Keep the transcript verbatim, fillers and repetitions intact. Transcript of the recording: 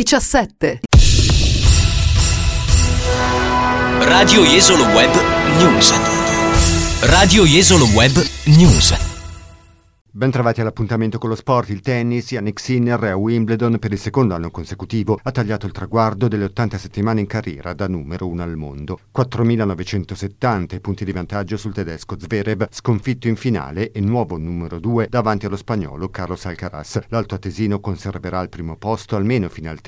diciassette. Radio Jesolo Web News. Radio Jesolo Web News. Ben trovati all'appuntamento con lo sport. Il tennis, Jannik Sinner a Wimbledon per il secondo anno consecutivo ha tagliato il traguardo delle ottanta settimane in carriera da numero uno al mondo. quattromilanovecentosettanta punti di vantaggio sul tedesco Zverev, sconfitto in finale e nuovo numero due davanti allo spagnolo Carlos Alcaraz. L'altoatesino conserverà il primo posto almeno fino al